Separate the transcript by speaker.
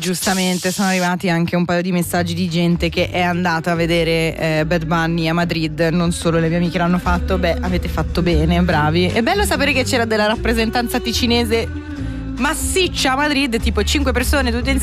Speaker 1: giustamente sono arrivati anche un paio di messaggi di gente che è andata a vedere Bad Bunny a Madrid. Non solo le mie amiche l'hanno fatto. Beh, avete fatto bene, bravi. È bello sapere che c'era della rappresentanza ticinese massiccia a Madrid, tipo 5 persone tutte insieme